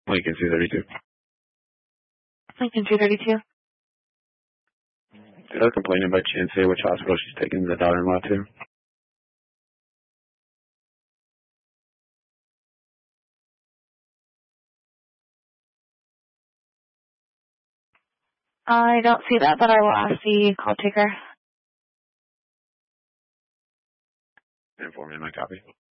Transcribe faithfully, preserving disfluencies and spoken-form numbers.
Lincoln two thirty-two. Lincoln two thirty-two. Did her complaining by chance say which hospital she's taking the daughter-in-law to? I don't see that, but I will ask the call taker. Inform me, my copy.